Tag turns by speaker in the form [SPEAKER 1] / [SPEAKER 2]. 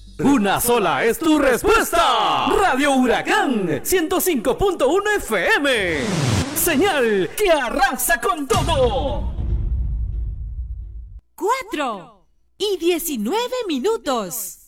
[SPEAKER 1] Una sola es tu respuesta. Radio Huracán 105.1 FM. Señal que arrasa con todo.
[SPEAKER 2] 4:19.